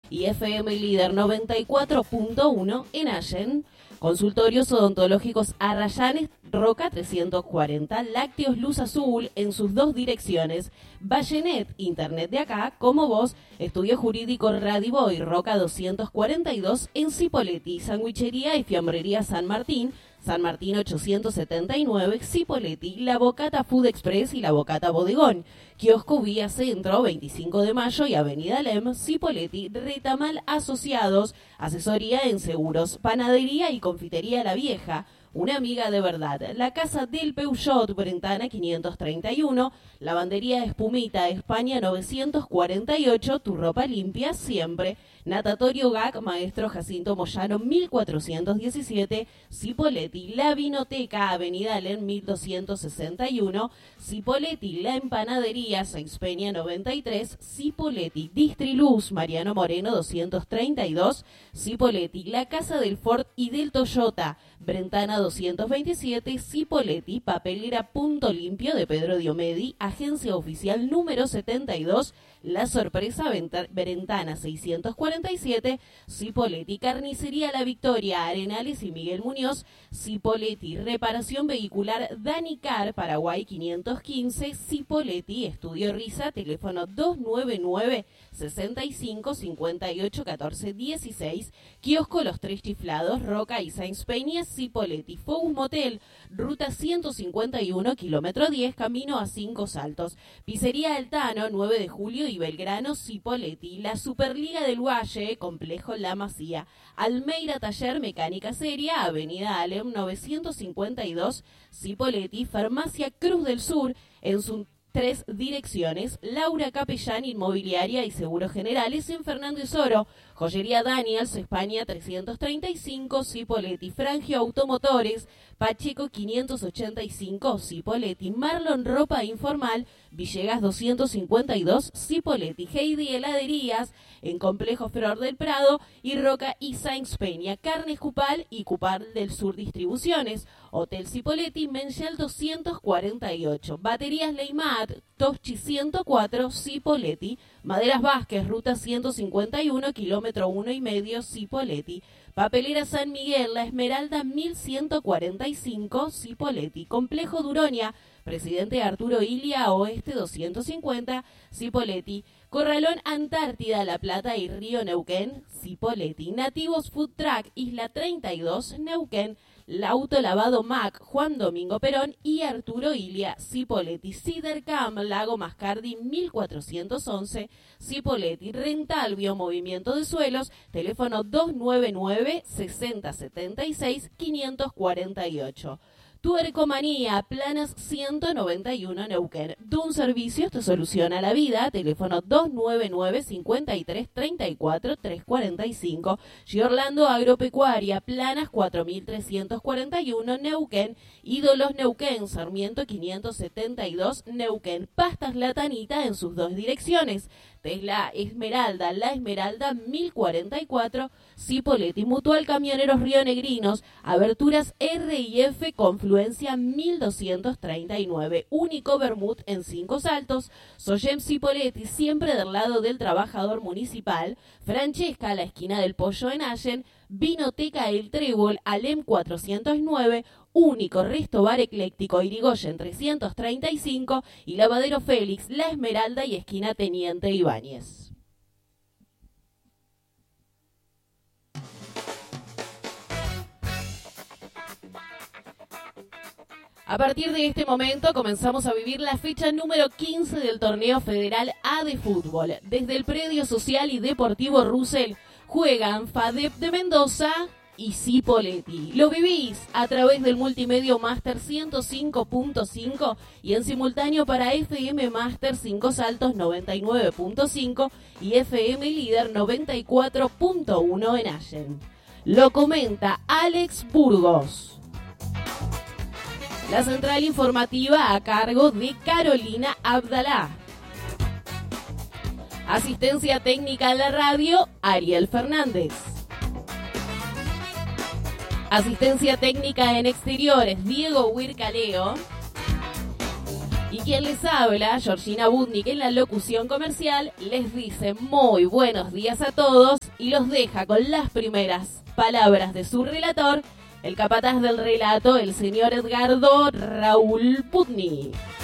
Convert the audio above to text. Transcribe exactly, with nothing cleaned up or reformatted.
y F M Líder noventa y cuatro punto uno en Allen. Consultorios odontológicos Arrayanes, Roca trescientos cuarenta, Lácteos Luz Azul en sus dos direcciones, Vallenet, Internet de acá, como vos, Estudio Jurídico Radiboy, Roca doscientos cuarenta y dos en Cipolletti, Sandwichería y Fiambrería San Martín, San Martín ochocientos setenta y nueve, Cipolletti, La Bocata Food Express y La Bocata Bodegón, Kiosco Vía Centro, veinticinco de mayo y Avenida Lem, Cipolletti, Retamal Asociados, Asesoría en Seguros, Panadería y Confitería La Vieja, Una Amiga de Verdad, La Casa del Peugeot, Brentana quinientos treinta y uno, Lavandería Espumita, España novecientos cuarenta y ocho, Tu Ropa Limpia Siempre, Natatorio G A C, Maestro Jacinto Moyano mil cuatrocientos diecisiete, Cipolletti, La Vinoteca, Avenida Alén mil doscientos sesenta y uno, Cipolletti, La Empanadería, Sáenz Peña noventa y tres, Cipolletti, Distriluz, Mariano Moreno doscientos treinta y dos, Cipolletti, La Casa del Ford y del Toyota, Brentana doscientos veintisiete, Cipolletti, Papelera Punto Limpio de Pedro Diomedi, Agencia Oficial número setenta y dos, La Sorpresa, Brentana seiscientos cuarenta y siete, Cipolletti, Carnicería La Victoria, Arenales y Miguel Muñoz, Cipolletti, Reparación Vehicular Danicar, Paraguay quinientos quince, Cipolletti, Estudio Risa, teléfono dos nueve nueve, sesenta y cinco, cincuenta y ocho, catorce, dieciséis, Kiosco Los Tres Chiflados, Roca y Sáenz Peña, Cipolletti, Focus Motel, Ruta ciento cincuenta y uno, kilómetro diez, camino a Cinco Saltos, Pizzería Altano, nueve de julio y Belgrano, Cipolletti, La Superliga del Valle, Complejo La Masía, Almeida Taller Mecánica Seria, Avenida Alem novecientos cincuenta y dos, Cipolletti, Farmacia Cruz del Sur, en sus tres direcciones, Laura Capellán, Inmobiliaria y Seguros Generales en Fernández Oro, Joyería Daniels, España trescientos treinta y cinco, Cipolletti, Frangio Automotores, Pacheco quinientos ochenta y cinco, Cipolletti, Marlon Ropa Informal, Villegas doscientos cincuenta y dos, Cipolletti, Heidi Heladerías, en Complejo Flor del Prado y Roca y Sáenz Peña, Carnes Cupal y Cupal del Sur Distribuciones, Hotel Cipolletti, Menchel doscientos cuarenta y ocho, Baterías Leimat, Toschi ciento cuatro, Cipolletti, Maderas Vázquez, Ruta ciento cincuenta y uno, kilómetro uno y medio, Cipolletti, Papelera San Miguel, La Esmeralda mil ciento cuarenta y cinco, Cipolletti, Complejo Duronia, Presidente Arturo Ilia, Oeste doscientos cincuenta, Cipolletti, Corralón Antártida, La Plata y Río Neuquén, Cipolletti, Nativos Food Truck, Isla treinta y dos, Neuquén, Autolavado Mac, Juan Domingo Perón y Arturo Ilia, Cipolletti, Cidercam, Lago Mascardi mil cuatrocientos once, Cipolletti, Rental Biomovimiento de Suelos, teléfono dos nueve nueve, sesenta setenta y seis, quinientos cuarenta y ocho. Tuercomanía, Planas ciento noventa y uno, Neuquén. Dun Servicios te soluciona la vida. Teléfono dos nueve nueve, cincuenta y tres, treinta y cuatro, trescientos cuarenta y cinco. Giorlando Agropecuaria, Planas cuatro mil trescientos cuarenta y uno, Neuquén. Ídolos Neuquén, Sarmiento quinientos setenta y dos, Neuquén. Pastas La Tanita en sus dos direcciones. Tesla Esmeralda, La Esmeralda mil cuarenta y cuatro, Cipolletti, Mutual Camioneros Rionegrinos, Aberturas R y F, Confluencia mil doscientos treinta y nueve, Único Bermud en Cinco Saltos, Soyem Cipolletti, siempre del lado del trabajador municipal, Francesca, la esquina del Pollo en Allen, Vinoteca El Trébol, Alem cuatrocientos nueve, Único Resto Bar Ecléctico Irigoyen trescientos treinta y cinco y Lavadero Félix, La Esmeralda y esquina Teniente Ibáñez. A partir de este momento comenzamos a vivir la fecha número quince del Torneo Federal A de Fútbol. Desde el Predio Social y Deportivo Russell juegan FADEP de Mendoza y Cipolletti. Lo vivís a través del Multimedio Master ciento cinco punto cinco y en simultáneo para F M Master Cinco Saltos noventa y nueve punto cinco y F M Líder noventa y cuatro punto uno en Allen. Lo comenta Alex Burgos. La central informativa a cargo de Carolina Abdalá. Asistencia técnica en la radio, Ariel Fernández. Asistencia técnica en exteriores, Diego Huircaleo. Y quien les habla, Georgina Budnik, en la locución comercial, les dice muy buenos días a todos y los deja con las primeras palabras de su relator, el capataz del relato, el señor Edgardo Raúl Budnik.